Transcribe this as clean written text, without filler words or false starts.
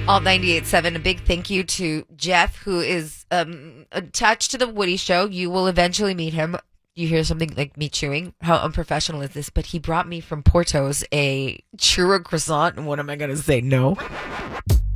Alt 98.7. A big thank you to Jeff, who is attached to the Woody Show. You will eventually meet him. You hear something like me chewing. How unprofessional is this? But he brought me from Porto's a churro croissant. And what am I going to say? No.